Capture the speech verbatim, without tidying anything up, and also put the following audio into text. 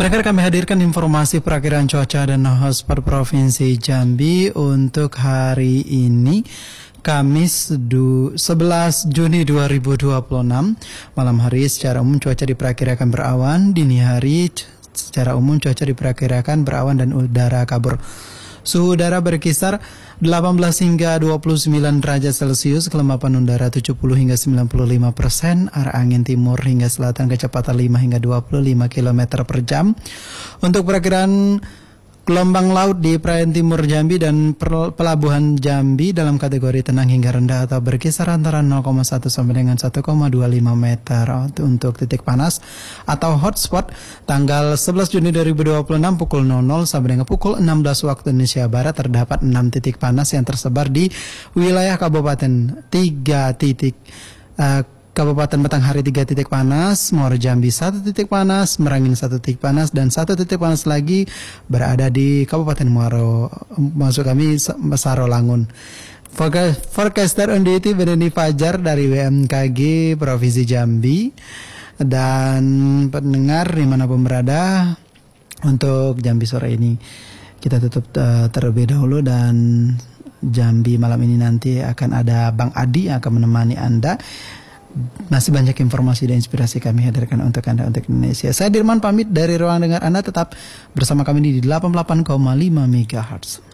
Pendengar, kami hadirkan informasi perakiraan cuaca dan hotspot Provinsi Jambi untuk hari ini, Kamis sebelas Juni dua ribu dua puluh enam. Malam hari secara umum cuaca diperkirakan berawan, dini hari secara umum cuaca diperkirakan berawan dan udara kabur. Suhu udara berkisar delapan belas hingga dua puluh sembilan derajat Celcius, kelembapan udara tujuh puluh hingga sembilan puluh lima persen, arah angin timur hingga selatan kecepatan lima hingga dua puluh lima kilometer per jam. Untuk perakiraan gelombang laut di perairan timur Jambi dan pelabuhan Jambi dalam kategori tenang hingga rendah atau berkisar antara nol koma satu sampai dengan satu koma dua lima meter. Untuk titik panas atau hotspot tanggal sebelas Juni dua ribu dua puluh enam pukul nol nol sampai dengan pukul enam belas waktu Indonesia Barat terdapat enam titik panas yang tersebar di wilayah kabupaten. Tiga titik uh, Kabupaten Batanghari tiga titik panas, Muaro Jambi satu titik panas, Merangin satu titik panas, dan satu titik panas lagi berada di Kabupaten Muaro, maksud kami Sarolangun. Forecaster on duty Benny Fajar dari W M K G Provinsi Jambi. Dan pendengar dimanapun berada, untuk Jambi sore ini kita tutup uh, terlebih dahulu, dan Jambi malam ini nanti akan ada Bang Adi yang akan menemani Anda. Masih banyak informasi dan inspirasi kami hadirkan untuk Anda, untuk Indonesia. Saya Dirman pamit dari ruang dengar Anda, tetap bersama kami di delapan puluh delapan koma lima megahertz.